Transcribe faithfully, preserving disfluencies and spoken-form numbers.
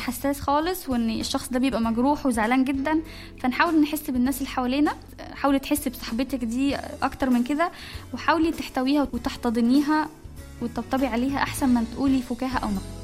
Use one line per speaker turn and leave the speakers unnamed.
حساس خالص، وان الشخص ده بيبقى مجروح وزعلان جدا، فنحاول نحس بالناس اللي حوالينا. حاولي تحسي بصاحبتك دي اكتر من كده، وحاولي تحتويها وتحتضنيها وتطبطبي عليها احسن ما تقولي فكاهة او نقد.